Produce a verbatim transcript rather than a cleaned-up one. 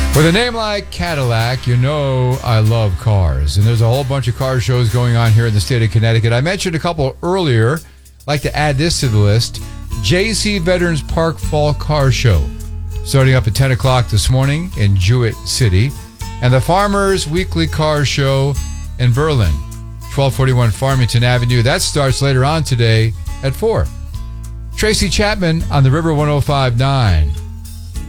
With a name like Cadillac, you know I love cars. And there's a whole bunch of car shows going on here in the state of Connecticut. I mentioned a couple earlier. I'd like to add this to the list. J C Veterans Park Fall Car Show, starting up at ten o'clock this morning in Jewett City. And the Farmers Weekly Car Show in Berlin, twelve forty-one Farmington Avenue. That starts later on today at four. Tracy Chapman on the River one oh five point nine.